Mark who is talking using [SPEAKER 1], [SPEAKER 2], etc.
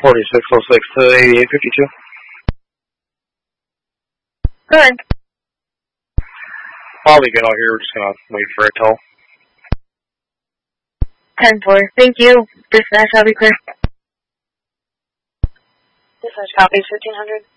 [SPEAKER 1] 4606 to 8852.
[SPEAKER 2] Go ahead.
[SPEAKER 1] I'll leave it out here. We're just going to wait for it till.
[SPEAKER 2] 10-4. Thank you. Dispatch, I'll be clear.
[SPEAKER 3] Dispatch copies 1500.